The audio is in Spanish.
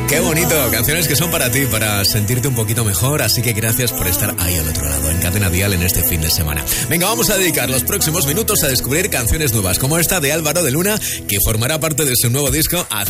Qué bonito, canciones que son para ti, para sentirte un poquito mejor, así que gracias por estar ahí al otro lado, en Cadena Dial en este fin de semana. Venga, vamos a dedicar los próximos minutos a descubrir canciones nuevas, como esta de Álvaro de Luna, que formará parte de su nuevo disco